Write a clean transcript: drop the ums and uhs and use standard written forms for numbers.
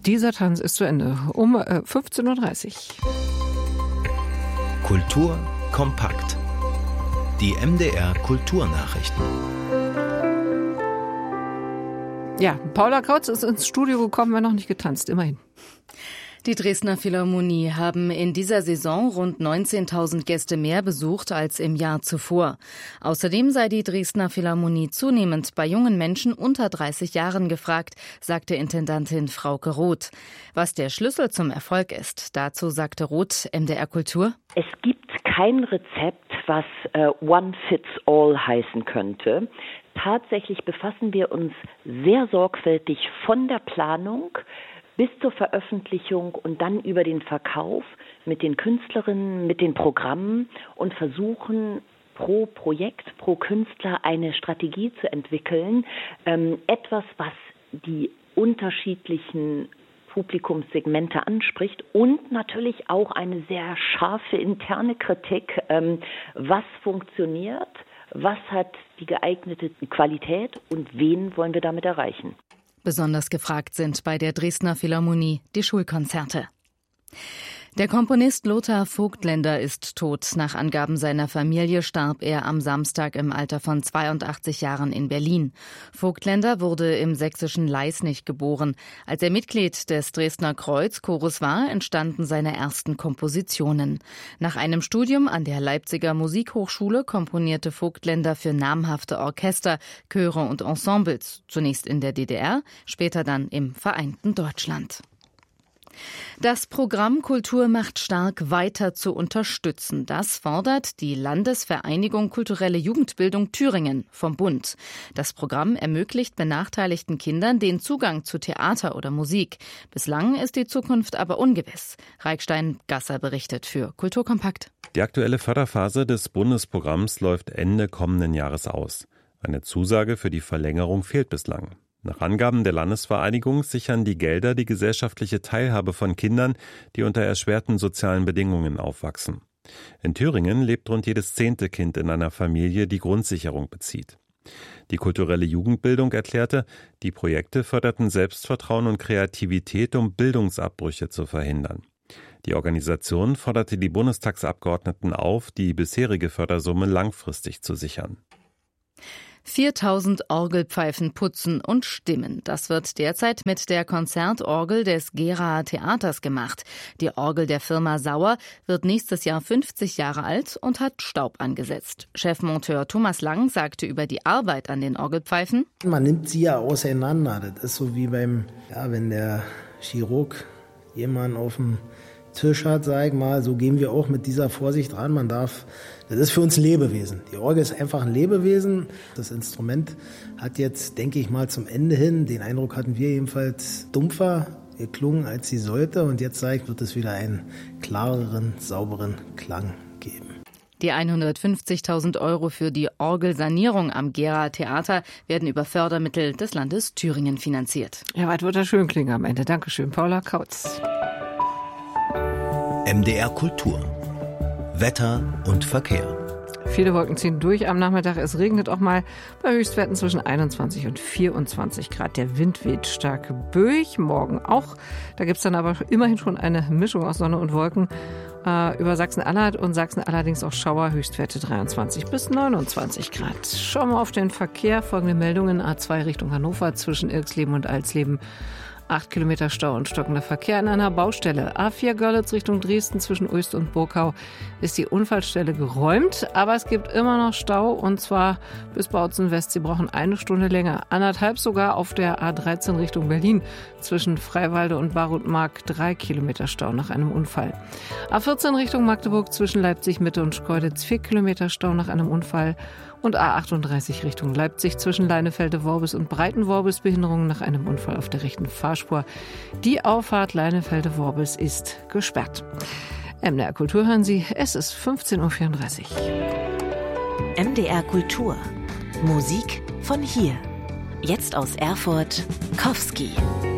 Dieser Tanz ist zu Ende um 15.30 Uhr. Kultur kompakt. Die MDR Kulturnachrichten. Ja, Paula Kautz ist ins Studio gekommen, wir noch nicht getanzt, immerhin. Die Dresdner Philharmonie haben in dieser Saison rund 19.000 Gäste mehr besucht als im Jahr zuvor. Außerdem sei die Dresdner Philharmonie zunehmend bei jungen Menschen unter 30 Jahren gefragt, sagte Intendantin Frauke Roth. Was der Schlüssel zum Erfolg ist, dazu sagte Roth, MDR Kultur: Es gibt kein Rezept, was One Fits All heißen könnte. Tatsächlich befassen wir uns sehr sorgfältig von der Planung bis zur Veröffentlichung und dann über den Verkauf mit den Künstlerinnen, mit den Programmen und versuchen pro Projekt, pro Künstler eine Strategie zu entwickeln. Etwas, was die unterschiedlichen Publikumssegmente anspricht und natürlich auch eine sehr scharfe interne Kritik, was funktioniert, was hat die geeignete Qualität und wen wollen wir damit erreichen. Besonders gefragt sind bei der Dresdner Philharmonie die Schulkonzerte. Der Komponist Lothar Voigtländer ist tot. Nach Angaben seiner Familie starb er am Samstag im Alter von 82 Jahren in Berlin. Voigtländer wurde im sächsischen Leisnig geboren. Als er Mitglied des Dresdner Kreuzchores war, entstanden seine ersten Kompositionen. Nach einem Studium an der Leipziger Musikhochschule komponierte Voigtländer für namhafte Orchester, Chöre und Ensembles, zunächst in der DDR, später dann im vereinten Deutschland. Das Programm Kultur macht stark weiter zu unterstützen. Das fordert die Landesvereinigung Kulturelle Jugendbildung Thüringen vom Bund. Das Programm ermöglicht benachteiligten Kindern den Zugang zu Theater oder Musik. Bislang ist die Zukunft aber ungewiss. Reikstein-Gasser berichtet für Kulturkompakt. Die aktuelle Förderphase des Bundesprogramms läuft Ende kommenden Jahres aus. Eine Zusage für die Verlängerung fehlt bislang. Nach Angaben der Landesvereinigung sichern die Gelder die gesellschaftliche Teilhabe von Kindern, die unter erschwerten sozialen Bedingungen aufwachsen. In Thüringen lebt rund jedes 10. Kind in einer Familie, die Grundsicherung bezieht. Die kulturelle Jugendbildung erklärte, die Projekte förderten Selbstvertrauen und Kreativität, um Bildungsabbrüche zu verhindern. Die Organisation forderte die Bundestagsabgeordneten auf, die bisherige Fördersumme langfristig zu sichern. 4.000 Orgelpfeifen putzen und stimmen. Das wird derzeit mit der Konzertorgel des Geraer Theaters gemacht. Die Orgel der Firma Sauer wird nächstes Jahr 50 Jahre alt und hat Staub angesetzt. Chefmonteur Thomas Lang sagte über die Arbeit an den Orgelpfeifen: Man nimmt sie ja auseinander. Das ist so wie wenn der Chirurg jemanden auf dem Tisch hat, sag ich mal, so gehen wir auch mit dieser Vorsicht ran. Das ist für uns ein Lebewesen. Die Orgel ist einfach ein Lebewesen. Das Instrument hat jetzt, denke ich mal, zum Ende hin, den Eindruck hatten wir jedenfalls, dumpfer geklungen, als sie sollte. Und jetzt, wird es wieder einen klareren, sauberen Klang geben. Die 150.000 € für die Orgelsanierung am Geraer Theater werden über Fördermittel des Landes Thüringen finanziert. Ja, was wird das schön klingen am Ende. Dankeschön, Paula Kautz. MDR Kultur. Wetter und Verkehr. Viele Wolken ziehen durch am Nachmittag. Es regnet auch mal bei Höchstwerten zwischen 21 und 24 Grad. Der Wind weht stark böig. Morgen auch. Da gibt es dann aber immerhin schon eine Mischung aus Sonne und Wolken. Über Sachsen-Anhalt und Sachsen allerdings auch Schauer. Höchstwerte 23 bis 29 Grad. Schauen wir auf den Verkehr. Folgende Meldungen. A2 Richtung Hannover zwischen Ilksleben und Alsleben. 8 Kilometer Stau und stockender Verkehr an einer Baustelle. A4 Görlitz Richtung Dresden zwischen Uelzt und Burkau ist die Unfallstelle geräumt, aber es gibt immer noch Stau und zwar bis Bautzen West. Sie brauchen 1 Stunde länger. 1,5 sogar auf der A13 Richtung Berlin zwischen Freiwalde und Barutmark. 3 Kilometer Stau nach einem Unfall. A14 Richtung Magdeburg zwischen Leipzig Mitte und Schkeuditz 4 Kilometer Stau nach einem Unfall. Und A38 Richtung Leipzig zwischen Leinefelde-Worbis und Breitenworbis Behinderungen nach einem Unfall auf der rechten Fahrspur. Die Auffahrt Leinefelde-Worbis ist gesperrt. MDR Kultur hören Sie, es ist 15.34 Uhr. MDR Kultur. Musik von hier. Jetzt aus Erfurt, Kowski.